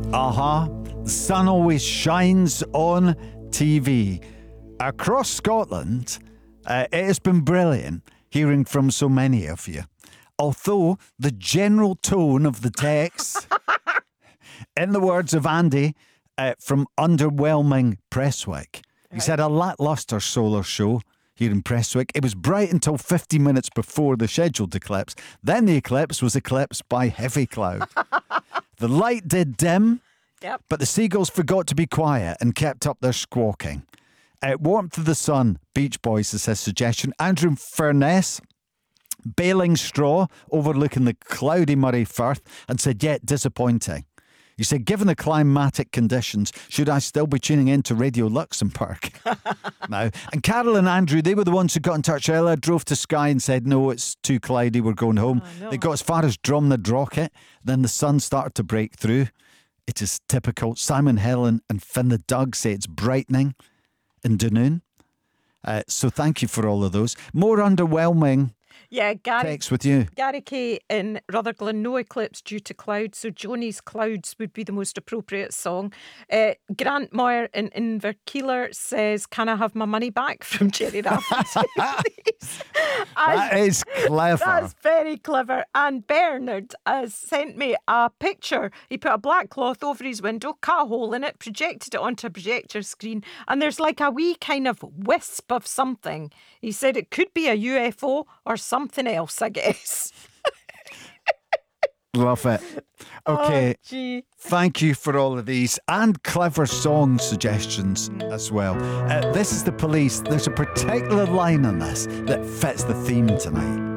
The sun always shines on TV. Across Scotland, it has been brilliant hearing from so many of you. Although the general tone of the text, in the words of Andy from Underwhelming Prestwick, he said a lacklustre solar show here in Prestwick. It was bright until 50 minutes before the scheduled eclipse. Then the eclipse was eclipsed by heavy cloud. The light did dim, but the seagulls forgot to be quiet and kept up their squawking. Warmth of the sun, Beach Boys is his suggestion. Andrew Furness, baling straw overlooking the cloudy Murray Firth, and said, yet disappointing. You said, given the climatic conditions, should I still be tuning in to Radio Luxembourg? Now, and Carol and Andrew, they were the ones who got in touch earlier, drove to Skye and said, no, it's too cloudy, we're going home. They got as far as Drumnadrochit, then the sun started to break through. It is typical. Simon, Helen and Finn the Doug say it's brightening in Dunoon. So thank you for all of those. More underwhelming text with you. Gary Kay in Rutherglen, no eclipse due to clouds, so Joni's Clouds would be the most appropriate song. Grant Moyer in Inverkeeler says, can I have my money back from Jerry Rafferty? That is clever. That's very clever. And Bernard has sent me a picture. He put a black cloth over his window, cut a hole in it, projected it onto a projector screen, and there's like a wee kind of wisp of something. He said it could be a UFO or something else, I guess. Love it. Okay. Thank you for all of these and clever song suggestions as well. This is The Police. There's a particular line on this that fits the theme tonight.